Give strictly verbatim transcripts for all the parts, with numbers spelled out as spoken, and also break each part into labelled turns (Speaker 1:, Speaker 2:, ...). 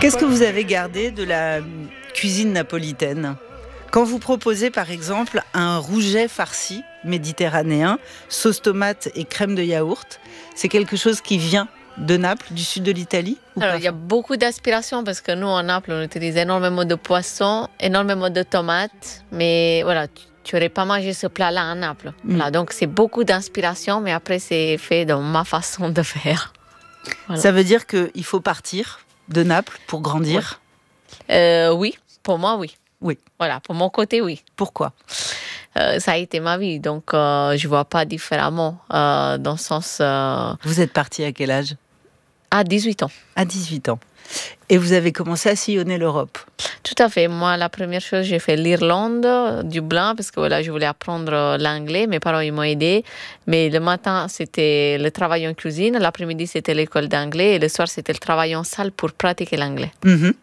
Speaker 1: Qu'est-ce que vous avez gardé de la cuisine napolitaine ? Quand vous proposez par exemple un rouget farci méditerranéen, sauce tomate et crème de yaourt, c'est quelque chose qui vient de Naples, du sud de l'Italie ou
Speaker 2: Alors,
Speaker 1: pas?
Speaker 2: il y a beaucoup d'inspiration parce que nous, en Naples, on utilise énormément de poissons, énormément de tomates, mais voilà, tu n'aurais pas mangé ce plat-là à Naples.
Speaker 1: Mm.
Speaker 2: Voilà, donc, c'est beaucoup d'inspiration, mais après, c'est fait dans ma façon de faire. Voilà.
Speaker 1: Ça veut dire qu'il faut partir de Naples pour grandir?
Speaker 2: Ouais. Euh, oui, pour moi, oui.
Speaker 1: Oui.
Speaker 2: Voilà, pour mon côté, oui.
Speaker 1: Pourquoi?
Speaker 2: Euh, ça a été ma vie, donc euh, je ne vois pas différemment euh, dans le sens... Euh...
Speaker 1: Vous êtes parti à quel âge?
Speaker 2: À dix-huit ans.
Speaker 1: À dix-huit ans. Et vous avez commencé à sillonner l'Europe?
Speaker 2: Tout à fait. Moi, la première chose, j'ai fait l'Irlande, Dublin, parce que voilà, je voulais apprendre l'anglais. Mes parents, ils m'ont aidé. Mais le matin, c'était le travail en cuisine. L'après-midi, c'était l'école d'anglais. Et le soir, c'était le travail en salle pour pratiquer l'anglais.
Speaker 1: Mm-hmm.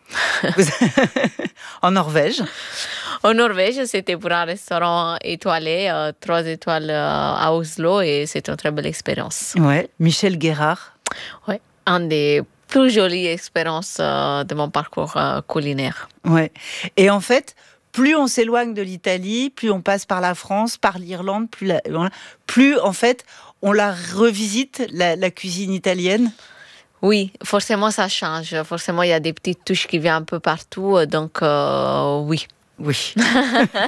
Speaker 1: En Norvège?
Speaker 2: En Norvège, c'était pour un restaurant étoilé, euh, trois étoiles euh, à Oslo. Et c'était une très belle expérience.
Speaker 1: Ouais. Michel Guérard?
Speaker 2: Ouais. Un des plus jolies expériences euh, de mon parcours euh, culinaire.
Speaker 1: Ouais. Et en fait, plus on s'éloigne de l'Italie, plus on passe par la France, par l'Irlande, plus, la, plus en fait, on la revisite, la, la cuisine italienne.
Speaker 2: Oui, forcément, ça change. Forcément, il y a des petites touches qui viennent un peu partout. Donc, euh, oui.
Speaker 1: Oui.